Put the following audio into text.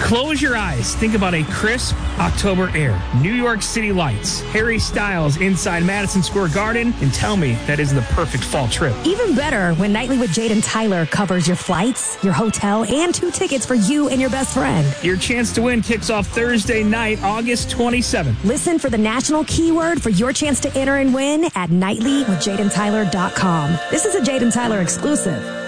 Close your eyes. Think about a crisp October air. New York City lights. Harry Styles inside Madison Square Garden. And tell me that is the perfect fall trip. Even better when Nightly with Jade and Tyler covers your flights, your hotel, and 2 tickets for you and your best friend. Your chance to win kicks off Thursday night, August 27th. Listen for the national keyword for your chance to enter and win at nightlywithjadeandtyler.com. This is a Jade and Tyler exclusive.